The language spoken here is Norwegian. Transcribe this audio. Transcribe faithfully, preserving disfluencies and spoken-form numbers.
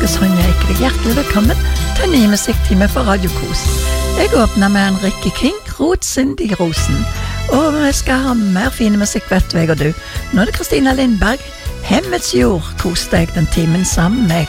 så ønsker jeg deg hjertelig velkommen til en ny musikktime for Radio Kos. Jeg åpner med en Rikke King, Rotsynd i rosen. Og vi skal ha mer fine musikk, vet du, jeg og du. Nå er det Kristina Lindberg, Hemmets jord. Kos deg den timen sammen med meg.